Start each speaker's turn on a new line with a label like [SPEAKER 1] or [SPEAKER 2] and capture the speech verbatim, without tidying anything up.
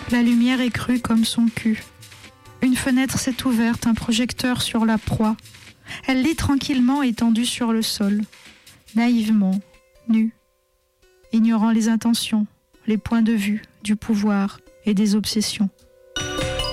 [SPEAKER 1] La lumière est crue comme son cul. Une fenêtre s'est ouverte, un projecteur sur la proie. Elle lit tranquillement étendue sur le sol, naïvement, nue, ignorant les intentions, les points de vue, du pouvoir et des obsessions.